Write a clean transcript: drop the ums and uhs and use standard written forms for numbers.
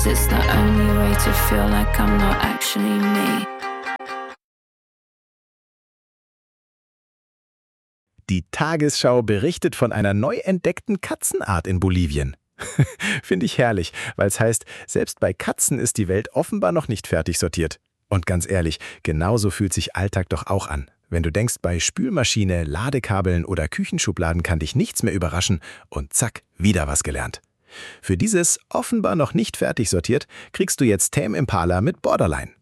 It's the only way to feel like I'm not actually me. Die Tagesschau berichtet von einer neu entdeckten Katzenart in Bolivien. Finde ich herrlich, weil es heißt, selbst bei Katzen ist die Welt offenbar noch nicht fertig sortiert. Und ganz ehrlich, genauso fühlt sich Alltag doch auch an. Wenn du denkst, bei Spülmaschine, Ladekabeln oder Küchenschubladen kann dich nichts mehr überraschen und zack, wieder was gelernt. Für dieses offenbar noch nicht fertig sortiert, kriegst du jetzt Tame Impala mit Borderline.